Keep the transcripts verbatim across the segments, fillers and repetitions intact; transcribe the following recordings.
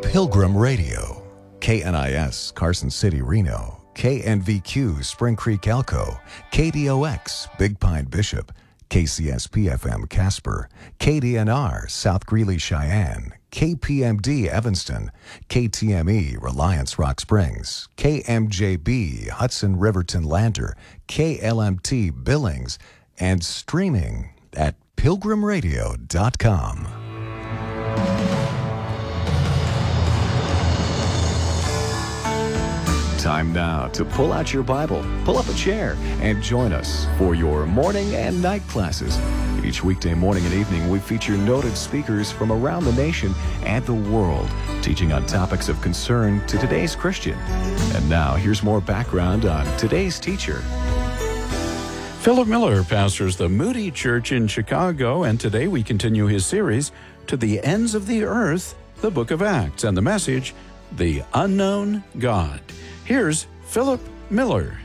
Pilgrim Radio, K N I S, Carson City, Reno, K N V Q, Spring Creek, Elko, K D O X, Big Pine, Bishop, K C S P F M, Casper, K D N R, South Greeley, Cheyenne, K P M D, Evanston, K T M E, Reliance, Rock Springs, K M J B, Hudson, Riverton, Lander, K L M T, Billings, and streaming at pilgrim radio dot com. Time now to pull out your Bible, pull up a chair, and join us for your morning and night classes. Each weekday morning and evening, we feature noted speakers from around the nation and the world, teaching on topics of concern to today's Christian. And now, here's more background on today's teacher. Philip Miller pastors the Moody Church in Chicago, and today we continue his series, To the Ends of the Earth, the Book of Acts, and the message, The Unknown God. Here's Philip Miller.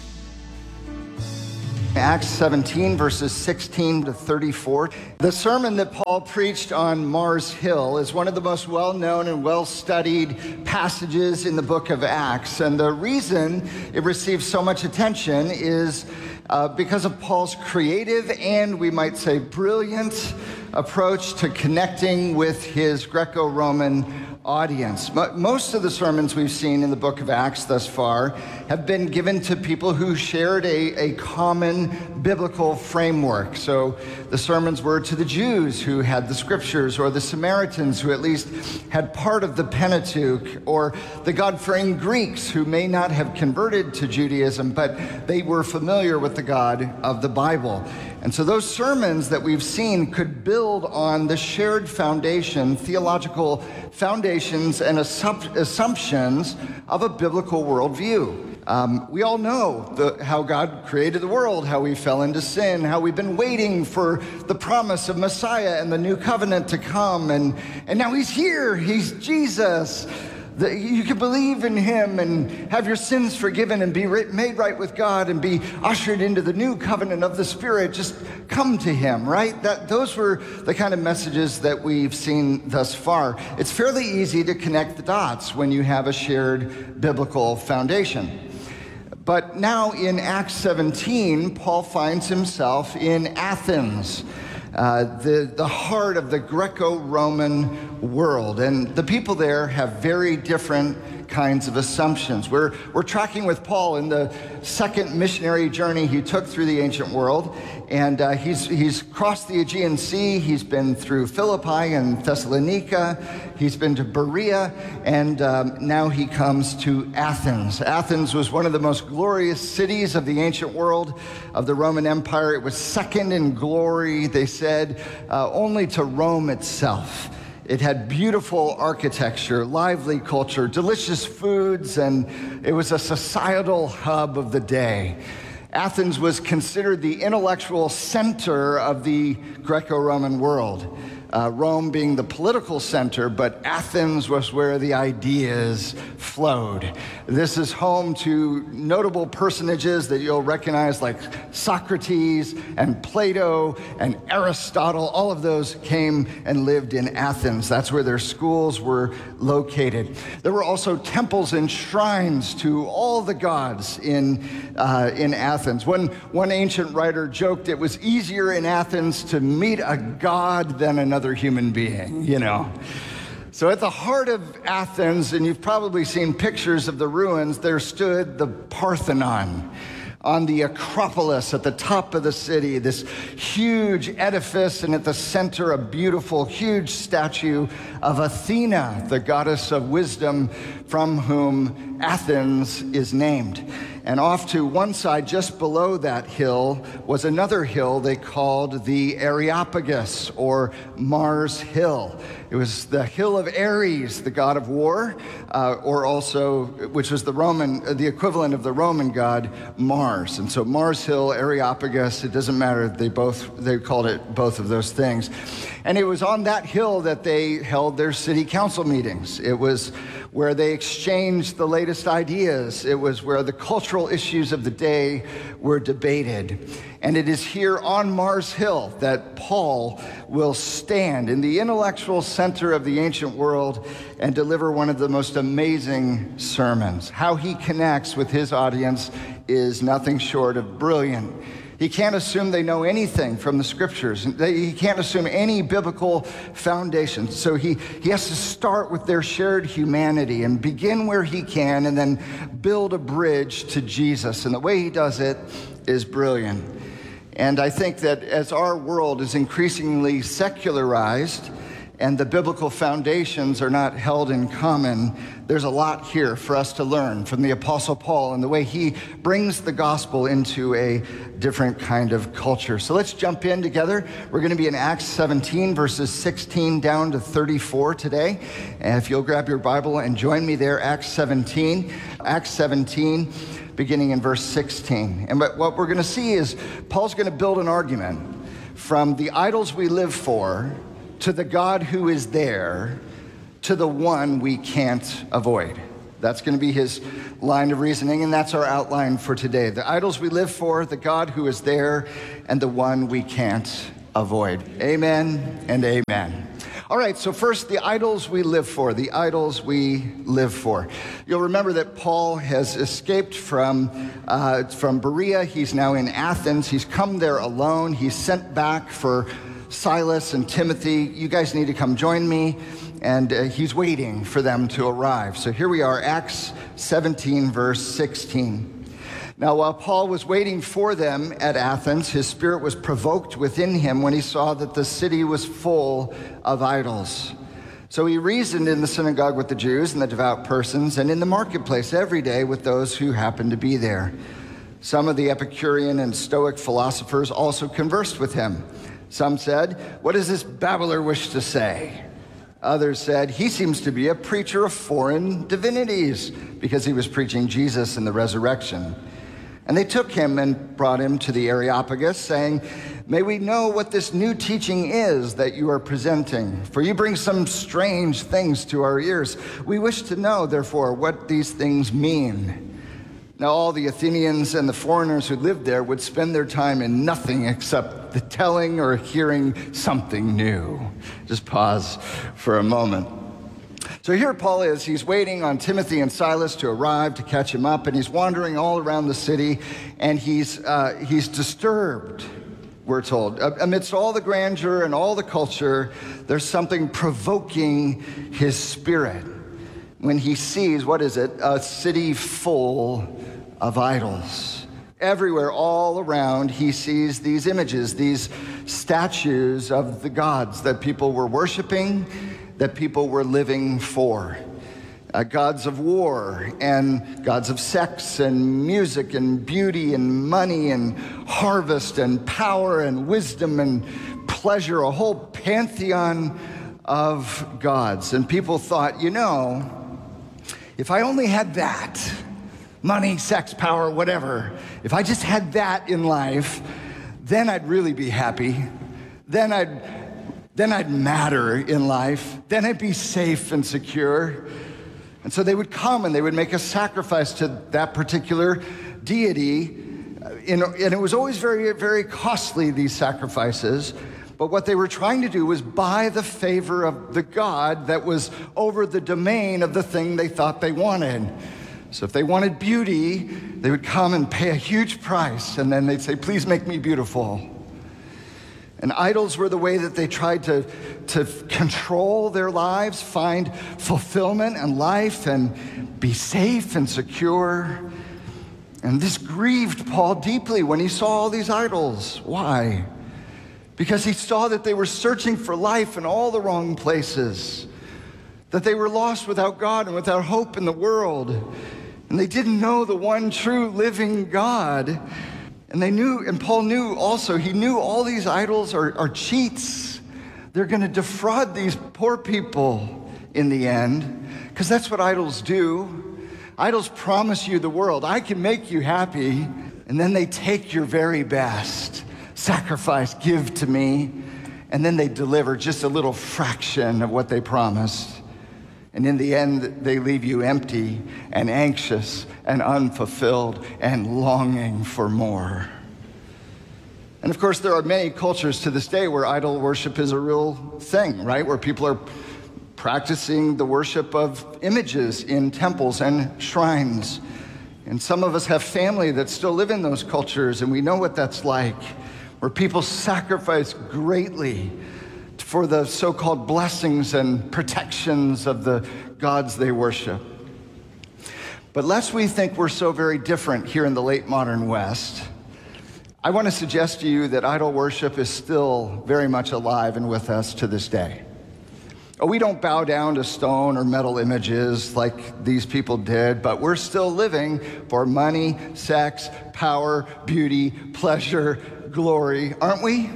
Acts seventeen, verses sixteen to thirty-four. The sermon that Paul preached on Mars Hill is one of the most well-known and well-studied passages in the book of Acts. And the reason it receives so much attention is uh, because of Paul's creative and, we might say, brilliant approach to connecting with his Greco-Roman audience. Most of the sermons we've seen in the book of Acts thus far have been given to people who shared a, a common biblical framework. So the sermons were to the Jews who had the scriptures, or the Samaritans who at least had part of the Pentateuch, or the God-fearing Greeks who may not have converted to Judaism, but they were familiar with the God of the Bible. And so those sermons that we've seen could build on the shared foundation, theological foundations and assumptions of a biblical worldview. Um, we all know the, how God created the world, how we fell into sin, how we've been waiting for the promise of Messiah and the new covenant to come. And, and now he's here. He's Jesus. That you can believe in him and have your sins forgiven and be made right with God and be ushered into the new covenant of the Spirit. Just come to him, right? That those were the kind of messages that we've seen thus far. It's fairly easy to connect the dots when you have a shared biblical foundation. But now in Acts seventeen, Paul finds himself in Athens, Uh, the, the heart of the Greco-Roman world. And the people there have very different kinds of assumptions. We're, we're tracking with Paul in the second missionary journey he took through the ancient world. And uh, he's, he's crossed the Aegean Sea. He's been through Philippi and Thessalonica. He's been to Berea. And um, now he comes to Athens. Athens was one of the most glorious cities of the ancient world of the Roman Empire. It was second in glory, they said, uh, only to Rome itself. It had beautiful architecture, lively culture, delicious foods, and it was a societal hub of the day. Athens was considered the intellectual center of the Greco-Roman world. Uh, Rome being the political center, but Athens was where the ideas flowed. This is home to notable personages that you'll recognize, like Socrates and Plato and Aristotle. All of those came and lived in Athens. That's where their schools were located. There were also temples and shrines to all the gods in, uh, in Athens. One, one ancient writer joked it was easier in Athens to meet a god than another human being, you know. So at the heart of Athens, and you've probably seen pictures of the ruins, there stood the Parthenon on the Acropolis at the top of the city, this huge edifice, and at the center, a beautiful, huge statue of Athena, the goddess of wisdom, from whom Athens is named. And off to one side, just below that hill, was another hill they called the Areopagus, or Mars Hill. It was the hill of Ares, the god of war, uh, or also, which was the Roman, the equivalent of the Roman god Mars. And so Mars Hill, Areopagus, it doesn't matter. They both, they called it both of those things. And it was on that hill that they held their city council meetings. It was where they exchanged the latest ideas. It was where the cultural issues of the day were debated. And it is here on Mars Hill that Paul will stand in the intellectual center of the ancient world and deliver one of the most amazing sermons. How he connects with his audience is nothing short of brilliant. He can't assume they know anything from the scriptures. He can't assume any biblical foundation. So he, he has to start with their shared humanity and begin where he can and then build a bridge to Jesus. And the way he does it is brilliant. And I think that as our world is increasingly secularized and the biblical foundations are not held in common, there's a lot here for us to learn from the Apostle Paul and the way he brings the gospel into a different kind of culture. So let's jump in together. We're going to be in Acts seventeen, verses sixteen down to thirty-four today. And if you'll grab your Bible and join me there, Acts seventeen. Acts seventeen, beginning in verse sixteen. And what we're going to see is Paul's going to build an argument from the idols we live for to the God who is there, to the one we can't avoid. That's going to be his line of reasoning, and that's our outline for today. The idols we live for, the God who is there, and the one we can't avoid. Amen and amen. All right, so first, the idols we live for, the idols we live for. You'll remember that Paul has escaped from, uh, from Berea. He's now in Athens. He's come there alone. He's sent back for Silas and Timothy. You guys need to come join me. And uh, he's waiting for them to arrive. So here we are, Acts seventeen, verse sixteen. Now, while Paul was waiting for them at Athens, his spirit was provoked within him when he saw that the city was full of idols. So he reasoned in the synagogue with the Jews and the devout persons, and in the marketplace every day with those who happened to be there. Some of the Epicurean and Stoic philosophers also conversed with him. Some said, "What does this babbler wish to say?" Others said, "He seems to be a preacher of foreign divinities," because he was preaching Jesus and the resurrection. And they took him and brought him to the Areopagus, saying, "May we know what this new teaching is that you are presenting? For you bring some strange things to our ears. We wish to know, therefore, what these things mean." Now, all the Athenians and the foreigners who lived there would spend their time in nothing except the telling or hearing something new. Just pause for a moment. So here Paul is. He's waiting on Timothy and Silas to arrive to catch him up, and he's wandering all around the city, and he's uh, he's disturbed, we're told. Amidst all the grandeur and all the culture, there's something provoking his spirit when he sees, what is it, a city full of idols. Everywhere, all around, he sees these images, these statues of the gods that people were worshiping, that people were living for. Uh, gods of war and gods of sex and music and beauty and money and harvest and power and wisdom and pleasure, a whole pantheon of gods. And people thought, you know, if I only had that, money, sex, power, whatever, if I just had that in life, then I'd really be happy. Then I'd, then I'd matter in life. Then I'd be safe and secure. And so they would come and they would make a sacrifice to that particular deity. And it was always very, very costly, these sacrifices. But what they were trying to do was buy the favor of the God that was over the domain of the thing they thought they wanted. So if they wanted beauty, they would come and pay a huge price, and then they'd say, "Please make me beautiful." And idols were the way that they tried to, to control their lives, find fulfillment and life, and be safe and secure. And this grieved Paul deeply when he saw all these idols. Why? Because he saw that they were searching for life in all the wrong places, that they were lost without God and without hope in the world, and they didn't know the one true living God. And they knew, and Paul knew also, he knew all these idols are, are cheats. They're going to defraud these poor people in the end, because that's what idols do. Idols promise you the world. I can make you happy, and then they take your very best. Sacrifice, give to me, and then they deliver just a little fraction of what they promised. And in the end, they leave you empty and anxious and unfulfilled and longing for more. And of course, there are many cultures to this day where idol worship is a real thing, right? Where people are practicing the worship of images in temples and shrines. And some of us have family that still live in those cultures, and we know what that's like, where people sacrifice greatly for the so-called blessings and protections of the gods they worship. But lest we think we're so very different here in the late modern West, I want to suggest to you that idol worship is still very much alive and with us to this day. Oh, we don't bow down to stone or metal images like these people did, but we're still living for money, sex, power, beauty, pleasure, glory, aren't we?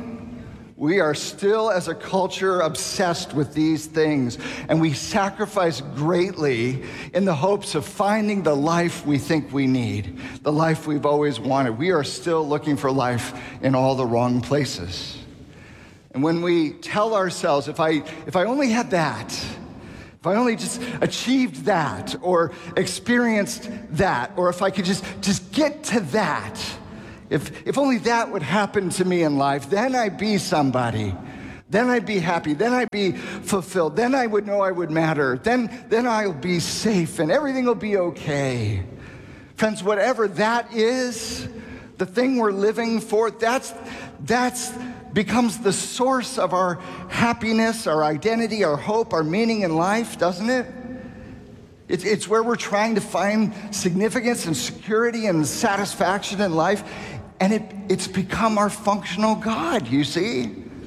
We are still, as a culture, obsessed with these things, and we sacrifice greatly in the hopes of finding the life we think we need, the life we've always wanted. We are still looking for life in all the wrong places. And when we tell ourselves, if I, if I only had that, if I only just achieved that, or experienced that, or if I could just, just get to that, If, if only that would happen to me in life, then I'd be somebody. Then I'd be happy. Then I'd be fulfilled. Then I would know I would matter. Then, then I'll be safe and everything will be okay. Friends, whatever that is, the thing we're living for, that's, that's becomes the source of our happiness, our identity, our hope, our meaning in life, doesn't it? It's, it's where we're trying to find significance and security and satisfaction in life. And it, it's become our functional God, you see?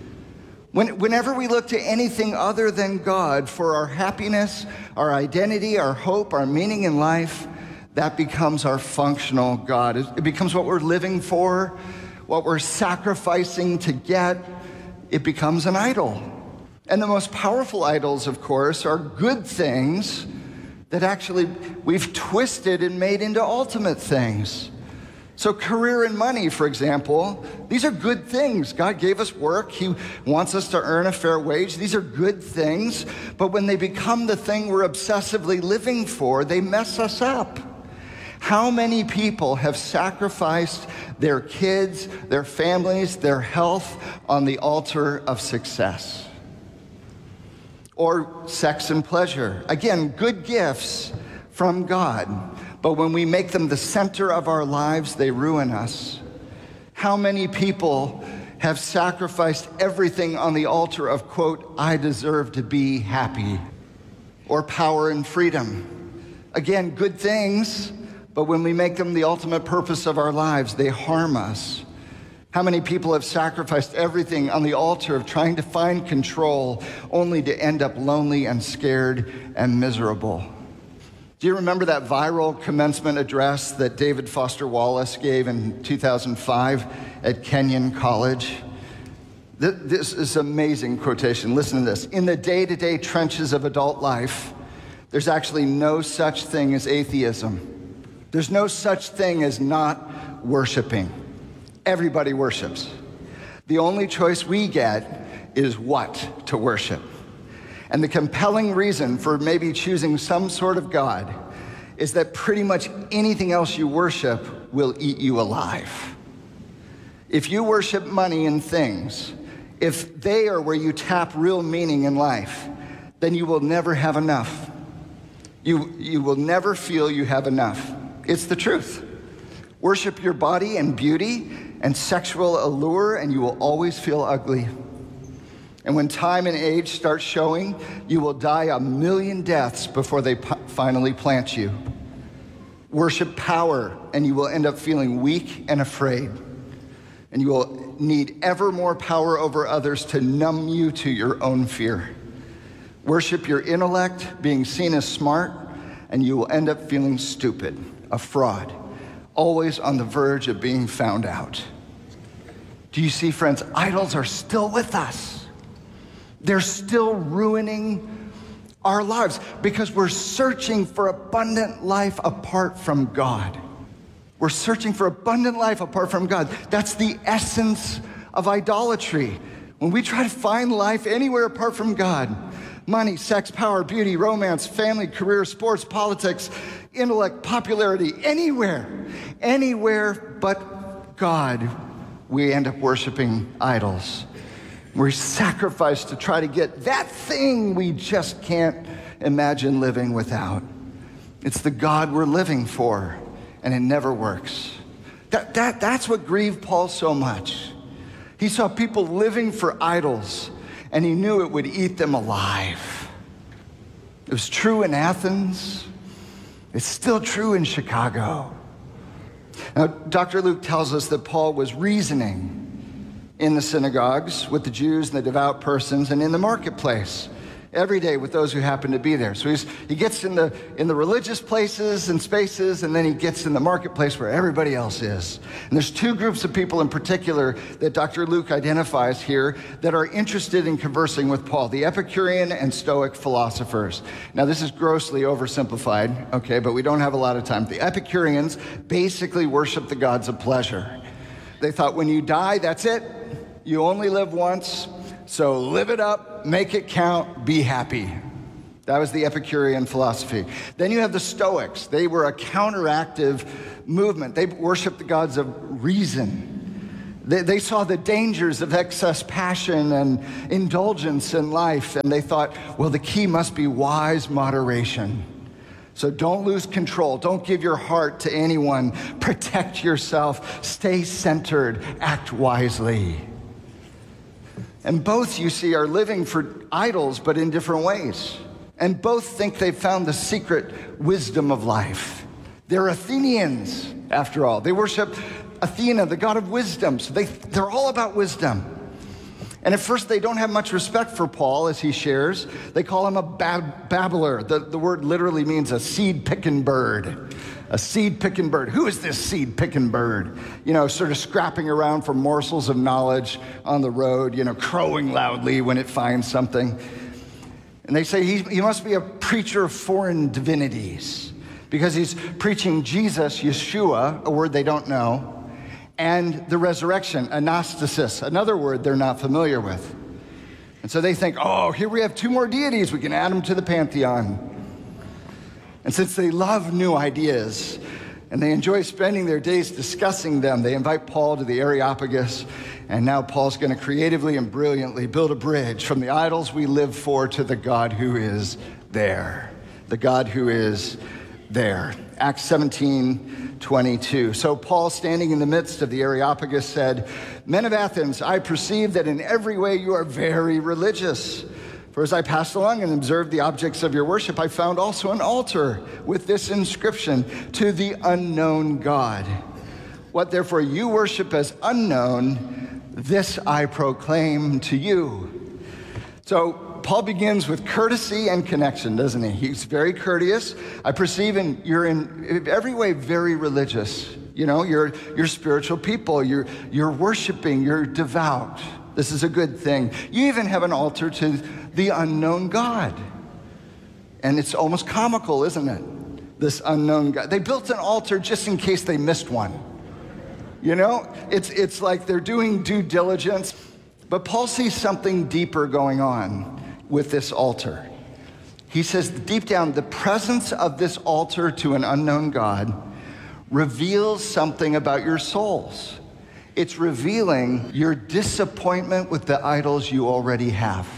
When, whenever we look to anything other than God for our happiness, our identity, our hope, our meaning in life, that becomes our functional God. It, it becomes what we're living for, what we're sacrificing to get. It becomes an idol. And the most powerful idols, of course, are good things that actually we've twisted and made into ultimate things. So career and money, for example, these are good things. God gave us work. He wants us to earn a fair wage. These are good things. But when they become the thing we're obsessively living for, they mess us up. How many people have sacrificed their kids, their families, their health on the altar of success? Or sex and pleasure. Again, good gifts from God. But when we make them the center of our lives, they ruin us. How many people have sacrificed everything on the altar of, quote, I deserve to be happy, or power and freedom? Again, good things, but when we make them the ultimate purpose of our lives, they harm us. How many people have sacrificed everything on the altar of trying to find control, only to end up lonely and scared and miserable? Do you remember that viral commencement address that David Foster Wallace gave in two thousand five at Kenyon College? This is an amazing quotation. Listen to this. In the day-to-day trenches of adult life, there's actually no such thing as atheism. There's no such thing as not worshiping. Everybody worships. The only choice we get is what to worship. And the compelling reason for maybe choosing some sort of God is that pretty much anything else you worship will eat you alive. If you worship money and things, if they are where you tap real meaning in life, then you will never have enough. You, you will never feel you have enough. It's the truth. Worship your body and beauty and sexual allure, and you will always feel ugly. And when time and age start showing, you will die a million deaths before they p- finally plant you. Worship power, and you will end up feeling weak and afraid. And you will need ever more power over others to numb you to your own fear. Worship your intellect, being seen as smart, and you will end up feeling stupid, a fraud, always on the verge of being found out. Do you see, friends? Idols are still with us. They're still ruining our lives because we're searching for abundant life apart from God. We're searching for abundant life apart from God. That's the essence of idolatry. When we try to find life anywhere apart from God, money, sex, power, beauty, romance, family, career, sports, politics, intellect, popularity, anywhere, anywhere but God, we end up worshiping idols. We sacrifice to try to get that thing we just can't imagine living without. It's the God we're living for, and it never works. That, that, that's what grieved Paul so much. He saw people living for idols, and he knew it would eat them alive. It was true in Athens. It's still true in Chicago. Now, Doctor Luke tells us that Paul was reasoning in the synagogues with the Jews and the devout persons, and in the marketplace every day with those who happen to be there. So he's, he gets in the, in the religious places and spaces, and then he gets in the marketplace where everybody else is. And there's two groups of people in particular that Doctor Luke identifies here that are interested in conversing with Paul, the Epicurean and Stoic philosophers. Now, this is grossly oversimplified, okay, but we don't have a lot of time. The Epicureans basically worship the gods of pleasure. They thought when you die, that's it. You only live once. So live it up, make it count, be happy. That was the Epicurean philosophy. Then you have the Stoics. They were a counteractive movement. They worshiped the gods of reason. They, they saw the dangers of excess passion and indulgence in life, and they thought, well, the key must be wise moderation. So don't lose control. Don't give your heart to anyone. Protect yourself. Stay centered. Act wisely. And both, you see, are living for idols, but in different ways. And both think they've found the secret wisdom of life. They're Athenians, after all. They worship Athena, the god of wisdom. So they, they're all about wisdom. And at first, they don't have much respect for Paul, as he shares. They call him a bab- babbler. The, the word literally means a seed-picking bird. A seed-picking bird. Who is this seed-picking bird? You know, sort of scrapping around for morsels of knowledge on the road, you know, crowing loudly when it finds something. And they say he, he must be a preacher of foreign divinities because he's preaching Jesus, Yeshua, a word they don't know, and the resurrection, anastasis, another word they're not familiar with. And so they think, oh, here we have two more deities. We can add them to the pantheon. And since they love new ideas and they enjoy spending their days discussing them, they invite Paul to the Areopagus. And now Paul's going to creatively and brilliantly build a bridge from the idols we live for to the God who is there. The God who is there. Acts seventeen twenty-two. So Paul, standing in the midst of the Areopagus, said, "Men of Athens, I perceive that in every way you are very religious. For as I passed along and observed the objects of your worship, I found also an altar with this inscription, 'To the unknown God.' What therefore you worship as unknown, this I proclaim to you." So Paul begins with courtesy and connection, doesn't he? He's very courteous. I perceive in, you're in every way very religious. You know, you're, you're spiritual people. You're, you're worshiping. You're devout. This is a good thing. You even have an altar to the unknown God. And it's almost comical, isn't it? This unknown God. They built an altar just in case they missed one. You know, it's, it's like they're doing due diligence. But Paul sees something deeper going on with this altar. He says deep down, the presence of this altar to an unknown God reveals something about your souls. It's revealing your disappointment with the idols you already have.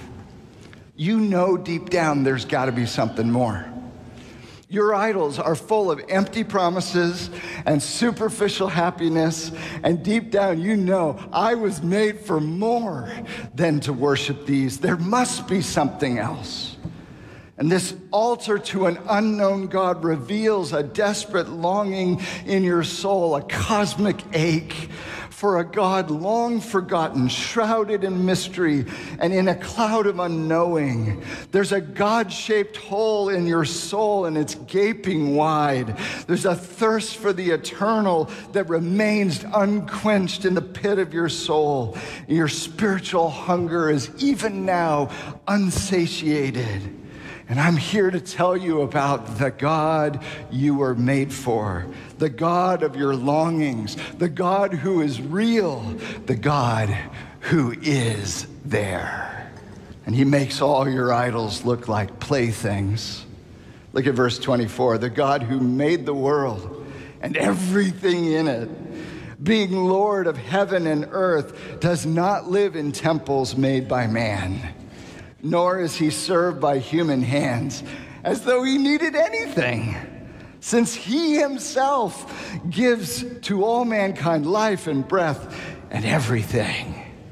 You know deep down there's got to be something more. Your idols are full of empty promises and superficial happiness, and deep down you know, I was made for more than to worship these. There must be something else. And this altar to an unknown God reveals a desperate longing in your soul, a cosmic ache for a God long forgotten, shrouded in mystery and in a cloud of unknowing. There's a God-shaped hole in your soul and it's gaping wide. There's a thirst for the eternal that remains unquenched in the pit of your soul. Your spiritual hunger is even now unsatiated. And I'm here to tell you about the God you were made for, the God of your longings, the God who is real, the God who is there. And he makes all your idols look like playthings. Look at verse twenty-four. The God who made the world and everything in it, being Lord of heaven and earth, does not live in temples made by man, nor is he served by human hands as though he needed anything, since he himself gives to all mankind life and breath and everything.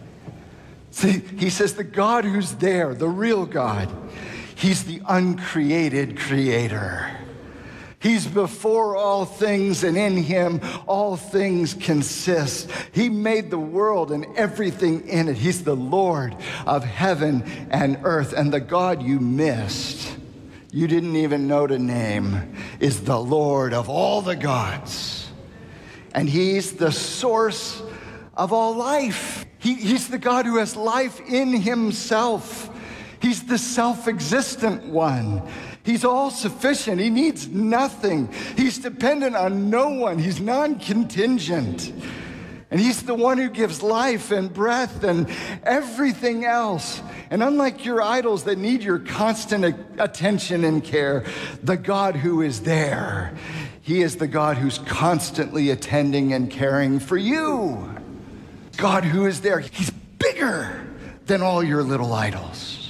See, he says the God who's there, the real God, he's the uncreated creator. He's before all things, and in him all things consist. He made the world and everything in it. He's the Lord of heaven and earth. And the God you missed, you didn't even know to name, is the Lord of all the gods. And he's the source of all life. He, he's the God who has life in himself. He's the self-existent one. He's all-sufficient. He needs nothing. He's dependent on no one. He's non-contingent. And he's the one who gives life and breath and everything else. And unlike your idols that need your constant attention and care, the God who is there, he is the God who's constantly attending and caring for you. God who is there, he's bigger than all your little idols.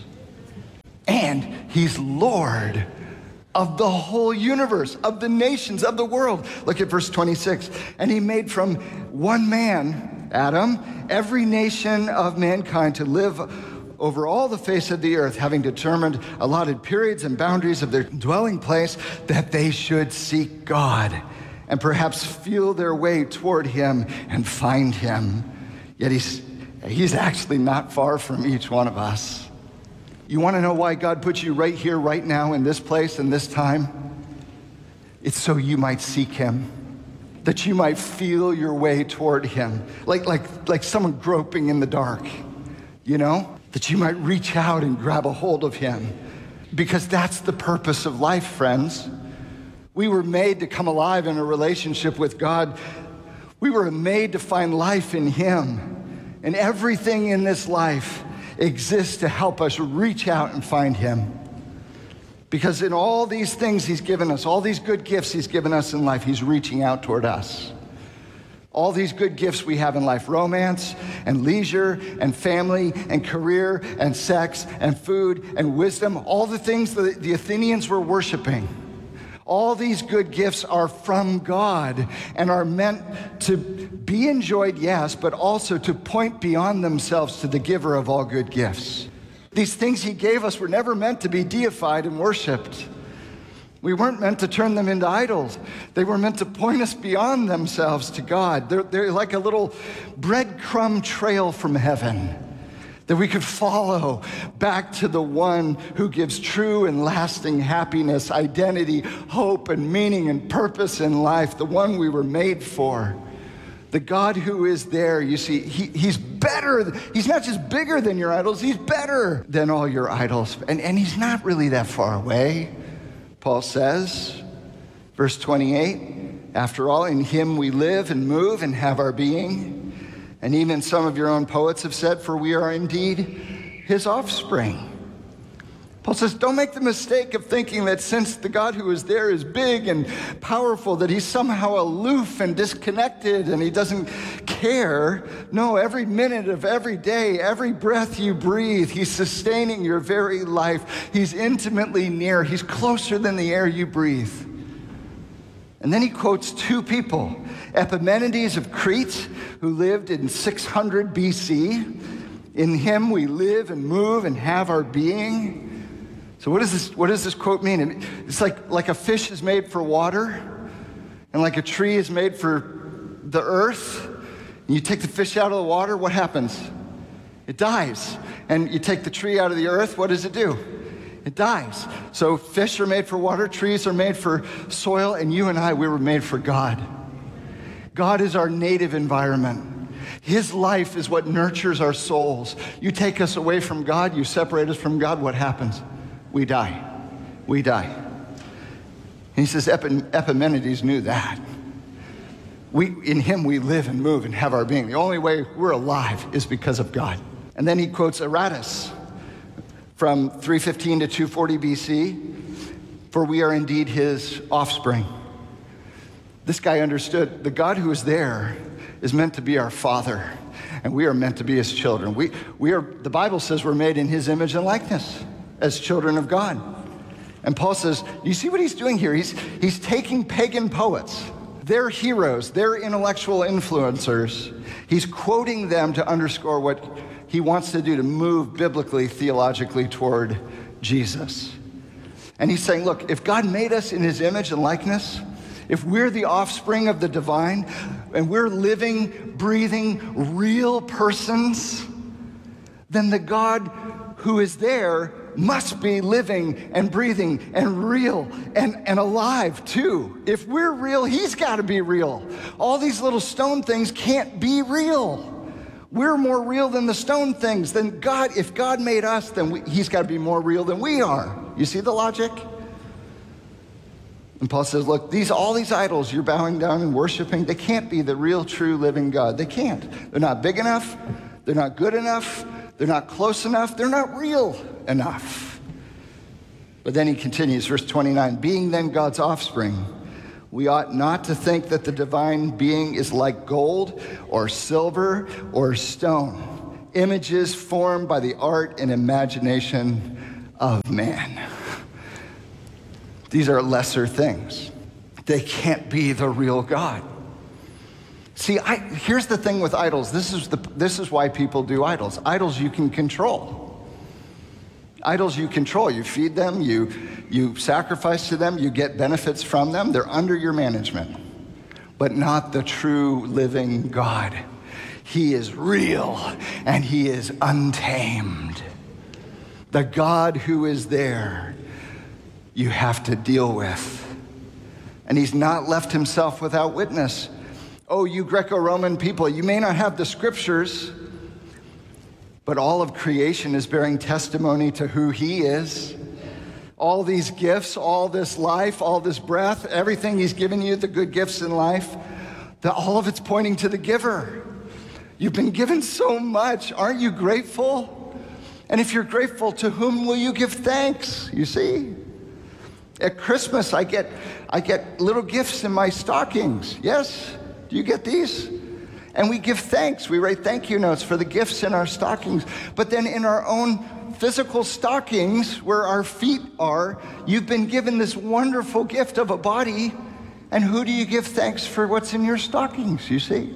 And he's Lord of the whole universe, of the nations, of the world. Look at verse twenty-six. And he made from one man, Adam, every nation of mankind to live over all the face of the earth, having determined allotted periods and boundaries of their dwelling place, that they should seek God and perhaps feel their way toward him and find him. Yet he's, he's actually not far from each one of us. You want to know why God put you right here, right now, in this place, in this time? It's so you might seek him, that you might feel your way toward him, like, like, like someone groping in the dark, you know? That you might reach out and grab a hold of him, because that's the purpose of life, friends. We were made to come alive in a relationship with God. We were made to find life in him, and everything in this life exists to help us reach out and find him. Because in all these things he's given us, all these good gifts he's given us in life, he's reaching out toward us. All these good gifts we have in life, romance and leisure and family and career and sex and food and wisdom, all the things that the Athenians were worshiping. All these good gifts are from God and are meant to be enjoyed, yes, but also to point beyond themselves to the giver of all good gifts. These things he gave us were never meant to be deified and worshiped. We weren't meant to turn them into idols. They were meant to point us beyond themselves to God. They're, they're like a little breadcrumb trail from heaven that we could follow back to the one who gives true and lasting happiness, identity, hope, and meaning and purpose in life, the one we were made for. The God who is there, you see, he, he's better. He's not just bigger than your idols, he's better than all your idols. And, and he's not really that far away. Paul says, verse twenty-eight, after all, in him we live and move and have our being. And even some of your own poets have said, for we are indeed his offspring. Paul says, don't make the mistake of thinking that since the God who is there is big and powerful, that he's somehow aloof and disconnected and he doesn't care. No, every minute of every day, every breath you breathe, he's sustaining your very life. He's intimately near. He's closer than the air you breathe. And then he quotes two people, Epimenides of Crete, who lived in six hundred B C. In him we live and move and have our being. So what does this, what does this quote mean? It's like, like a fish is made for water, and like a tree is made for the earth. And you take the fish out of the water, what happens? It dies. And you take the tree out of the earth, what does it do? It dies. So fish are made for water, trees are made for soil, and you and I, we were made for God. God is our native environment. His life is what nurtures our souls. You take us away from God, you separate us from God, what happens? We die. We die. And he says Epimenides knew that. We, in him we live and move and have our being. The only way we're alive is because of God. And then he quotes Aratus from three fifteen to two forty B C, for we are indeed his offspring. This guy understood the God who is there is meant to be our Father, and we are meant to be his children. We, we are, the Bible says we're made in his image and likeness as children of God. And Paul says, you see what he's doing here? He's, he's taking pagan poets, their heroes, their intellectual influencers. He's quoting them to underscore what he wants to do to move biblically, theologically toward Jesus. And he's saying, look, if God made us in his image and likeness, if we're the offspring of the divine, and we're living, breathing, real persons, then the God who is there must be living and breathing and real and, and alive too. If we're real, he's got to be real. All these little stone things can't be real. We're more real than the stone things. Then God, if God made us, then we, he's got to be more real than we are. You see the logic? And Paul says, look, these all these idols you're bowing down and worshiping, they can't be the real, true, living God. They can't. They're not big enough. They're not good enough. They're not close enough. They're not real enough. But then he continues, verse twenty-nine, being then God's offspring, we ought not to think that the divine being is like gold or silver or stone, images formed by the art and imagination of man. These are lesser things. They can't be the real God. See, I, here's the thing with idols. This is, the, this is why people do idols. Idols you can control. Idols you control. You feed them, you, you sacrifice to them, you get benefits from them. They're under your management, but not the true living God. He is real and he is untamed. The God who is there, you have to deal with. And he's not left himself without witness. Oh, you Greco-Roman people, you may not have the scriptures, but all of creation is bearing testimony to who he is. All these gifts, all this life, all this breath, everything he's given you, the good gifts in life, that all of it's pointing to the giver. You've been given so much. Aren't you grateful? And if you're grateful, to whom will you give thanks? You see? At Christmas, I get I get little gifts in my stockings. Yes? Do you get these? And we give thanks. We write thank you notes for the gifts in our stockings. But then in our own physical stockings, where our feet are, you've been given this wonderful gift of a body. And who do you give thanks for what's in your stockings, you see?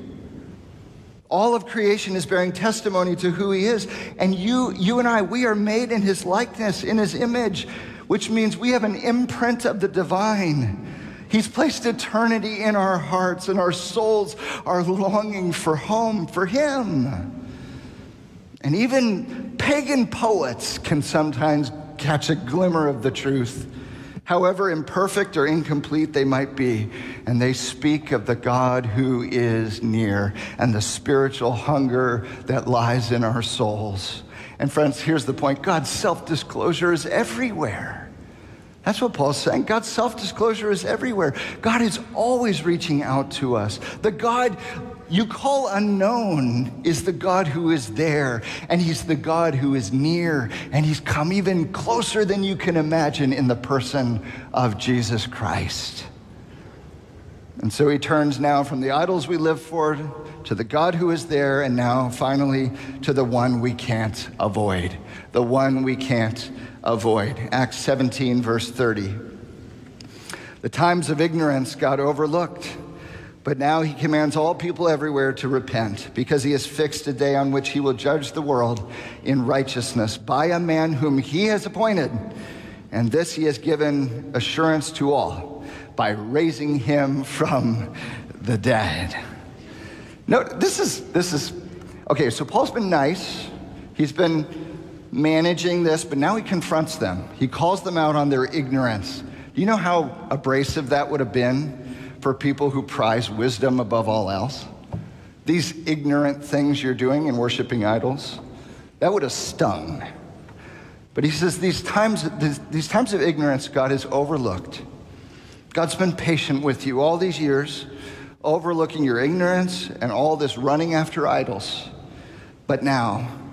All of creation is bearing testimony to who he is. And you, you and I, we are made in his likeness, in his image, which means we have an imprint of the divine. He's placed eternity in our hearts, and our souls are longing for home, for him. And even pagan poets can sometimes catch a glimmer of the truth, however imperfect or incomplete they might be. And they speak of the God who is near and the spiritual hunger that lies in our souls. And friends, here's the point. God's self-disclosure is everywhere. That's what Paul's saying. God's self-disclosure is everywhere. God is always reaching out to us. The God you call unknown is the God who is there, and he's the God who is near, and he's come even closer than you can imagine in the person of Jesus Christ. And so he turns now from the idols we live for to the God who is there, and now finally to the one we can't avoid, the one we can't avoid. Acts seventeen, verse thirty. The times of ignorance God overlooked, but now he commands all people everywhere to repent, because he has fixed a day on which he will judge the world in righteousness by a man whom he has appointed. And this he has given assurance to all by raising him from the dead. No, this is, this is, okay, so Paul's been nice. He's been managing this, but now he confronts them. He calls them out on their ignorance. Do you know how abrasive that would have been for people who prize wisdom above all else? These ignorant things you're doing in worshiping idols, that would have stung. But he says these times, these times of ignorance God has overlooked. God's been patient with you all these years, overlooking your ignorance and all this running after idols. But now,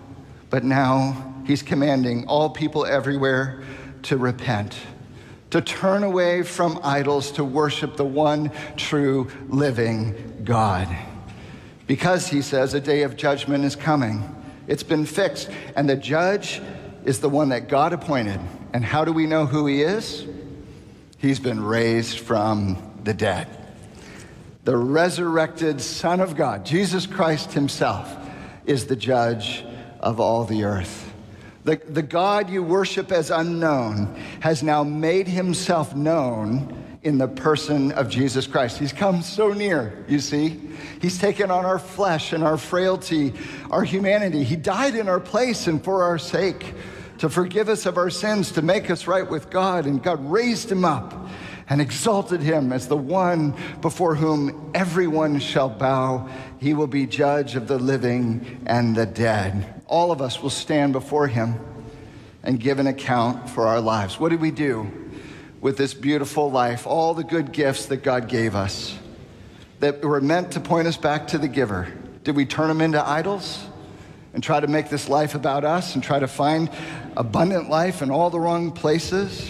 But now he's commanding all people everywhere to repent, to turn away from idols, to worship the one true living God. Because, he says, a day of judgment is coming. It's been fixed, and the judge is the one that God appointed. And how do we know who he is? He's been raised from the dead. The resurrected Son of God, Jesus Christ himself, is the judge of all the earth. The, the God you worship as unknown has now made himself known in the person of Jesus Christ. He's come so near, you see. He's taken on our flesh and our frailty, our humanity. He died in our place and for our sake, to forgive us of our sins, to make us right with God. And God raised him up and exalted him as the one before whom everyone shall bow. He will be judge of the living and the dead. All of us will stand before him and give an account for our lives. What did we do with this beautiful life, all the good gifts that God gave us that were meant to point us back to the giver? Did we turn them into idols and try to make this life about us and try to find abundant life in all the wrong places?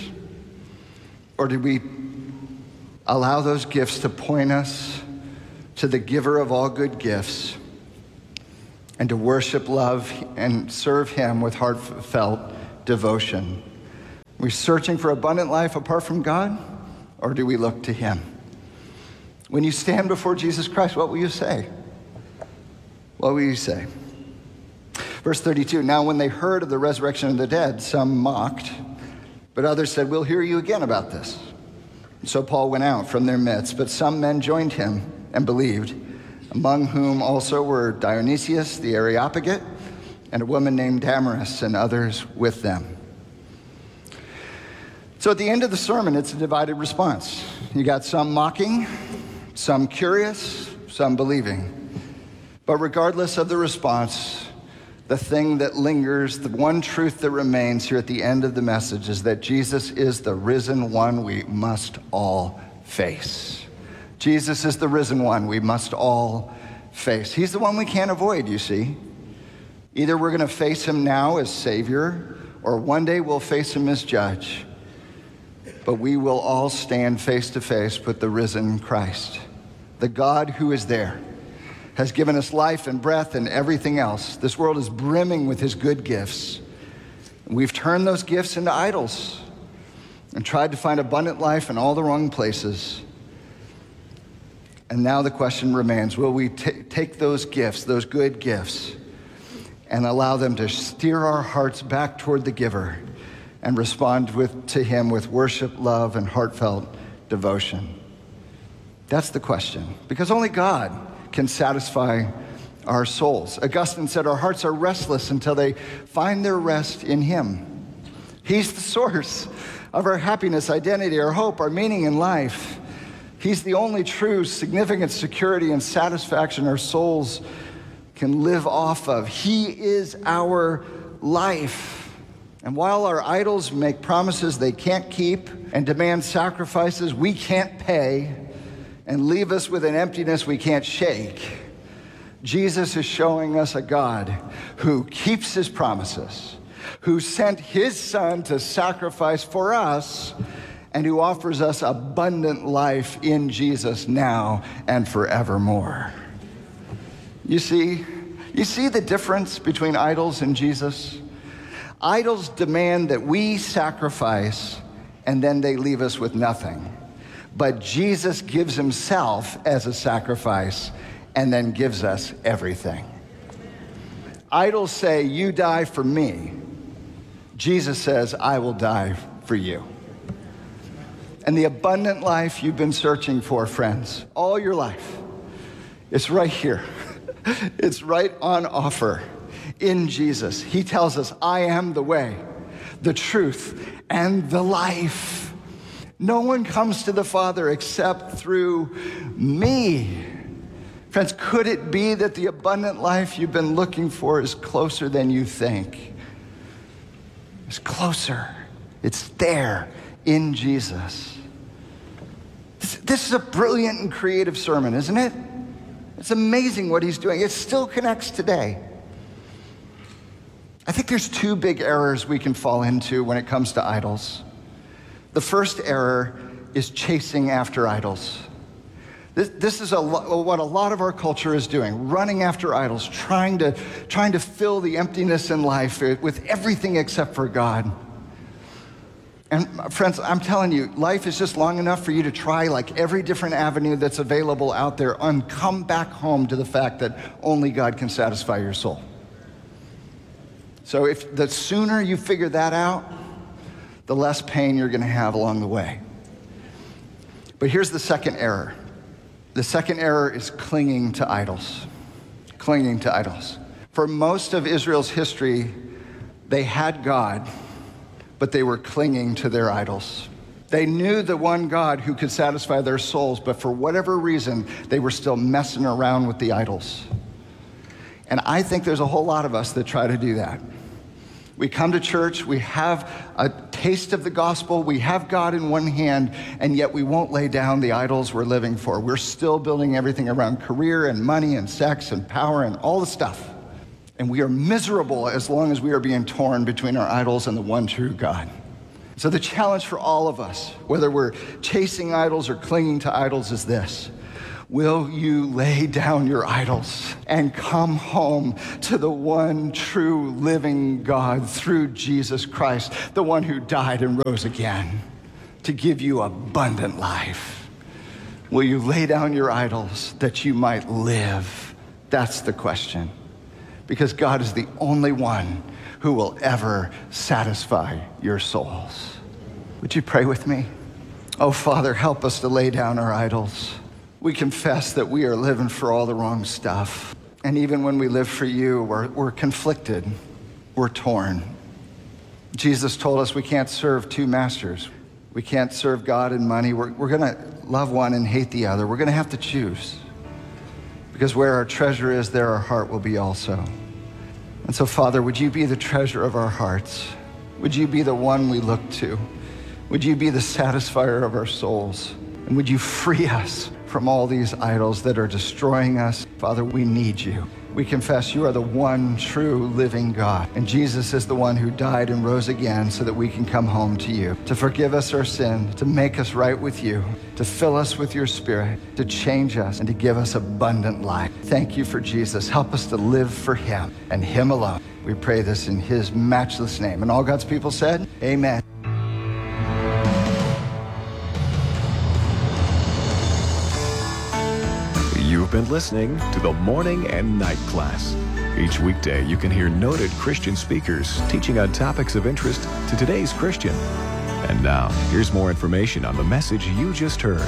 Or did we allow those gifts to point us to the giver of all good gifts and to worship, love, and serve him with heartfelt devotion? Are we searching for abundant life apart from God, or do we look to him? When you stand before Jesus Christ, what will you say? What will you say? Verse thirty-two, now when they heard of the resurrection of the dead, some mocked, but others said, we'll hear you again about this. So Paul went out from their midst, but some men joined him and believed, among whom also were Dionysius the Areopagite and a woman named Damaris, and others with them. So at the end of the sermon, it's a divided response. You got some mocking, some curious, some believing. But regardless of the response, the thing that lingers, the one truth that remains here at the end of the message is that Jesus is the risen one we must all face. Jesus is the risen one we must all face. He's the one we can't avoid, you see. Either we're going to face him now as Savior, or one day we'll face him as judge. But we will all stand face to face with the risen Christ. The God who is there has given us life and breath and everything else. This world is brimming with his good gifts. We've turned those gifts into idols and tried to find abundant life in all the wrong places. And now the question remains, will we t- take those gifts, those good gifts, and allow them to steer our hearts back toward the giver and respond with, to him with worship, love, and heartfelt devotion? That's the question, because only God can satisfy our souls. Augustine said, our hearts are restless until they find their rest in him. He's the source of our happiness, identity, our hope, our meaning in life. He's the only true, significant security and satisfaction our souls can live off of. He is our life. And while our idols make promises they can't keep and demand sacrifices we can't pay and leave us with an emptiness we can't shake, Jesus is showing us a God who keeps his promises, who sent his son to sacrifice for us, and who offers us abundant life in Jesus now and forevermore. You see, you see the difference between idols and Jesus? Idols demand that we sacrifice, and then they leave us with nothing. But Jesus gives himself as a sacrifice and then gives us everything. Idols say, you die for me. Jesus says, I will die for you. And the abundant life you've been searching for, friends, all your life, it's right here. It's right on offer in Jesus. He tells us, I am the way, the truth, and the life. No one comes to the Father except through me. Friends, could it be that the abundant life you've been looking for is closer than you think? It's closer. It's there in Jesus. This, this is a brilliant and creative sermon, isn't it? It's amazing what he's doing. It still connects today. I think there's two big errors we can fall into when it comes to idols. The first error is chasing after idols. This, this is a lo- what a lot of our culture is doing, running after idols, trying to, trying to fill the emptiness in life with everything except for God. And friends, I'm telling you, life is just long enough for you to try like every different avenue that's available out there and come back home to the fact that only God can satisfy your soul. So if the sooner you figure that out, the less pain you're going to have along the way. But here's the second error. The second error is clinging to idols. Clinging to idols. For most of Israel's history, they had God, but they were clinging to their idols. They knew the one God who could satisfy their souls, but for whatever reason, they were still messing around with the idols. And I think there's a whole lot of us that try to do that. We come to church, we have a taste of the gospel, we have God in one hand, and yet we won't lay down the idols we're living for. We're still building everything around career and money and sex and power and all the stuff. And we are miserable as long as we are being torn between our idols and the one true God. So the challenge for all of us, whether we're chasing idols or clinging to idols, is this. Will you lay down your idols and come home to the one true living God through Jesus Christ, the one who died and rose again to give you abundant life? Will you lay down your idols that you might live? That's the question. Because God is the only one who will ever satisfy your souls. Would you pray with me? Oh, Father, help us to lay down our idols. We confess that we are living for all the wrong stuff. And even when we live for you, we're, we're conflicted. We're torn. Jesus told us we can't serve two masters. We can't serve God and money. We're, we're going to love one and hate the other. We're going to have to choose. Because where our treasure is, there our heart will be also. And so, Father, would you be the treasure of our hearts? Would you be the one we look to? Would you be the satisfier of our souls? And would you free us from all these idols that are destroying us? Father, we need you. We confess you are the one true living God. And Jesus is the one who died and rose again so that we can come home to you, to forgive us our sin, to make us right with you, to fill us with your Spirit, to change us, and to give us abundant life. Thank you for Jesus. Help us to live for him and him alone. We pray this in his matchless name. And all God's people said, amen. You've been listening to the Morning and Night Class. Each weekday, you can hear noted Christian speakers teaching on topics of interest to today's Christian. And now, here's more information on the message you just heard.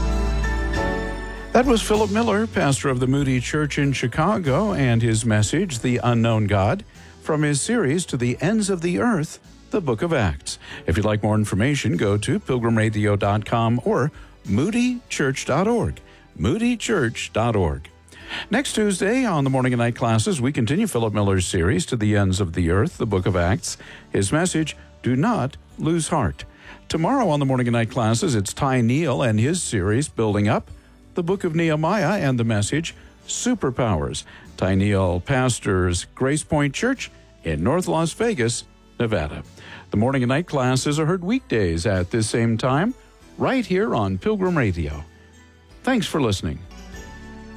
That was Philip Miller, pastor of the Moody Church in Chicago, and his message, The Unknown God, from his series To the Ends of the Earth, the Book of Acts. If you'd like more information, go to pilgrim radio dot com or moody church dot org. moody church dot org. Next Tuesday on the Morning and Night Classes, we continue Philip Miller's series To the Ends of the Earth, the Book of Acts. His message, Do Not Lose Heart. Tomorrow on the Morning and Night Classes, it's Ty Neal and his series, Building Up, the Book of Nehemiah, and the message, Superpowers. Ty Neal pastors Grace Point Church in North Las Vegas, Nevada. The Morning and Night Classes are heard weekdays at this same time, right here on Pilgrim Radio. Thanks for listening.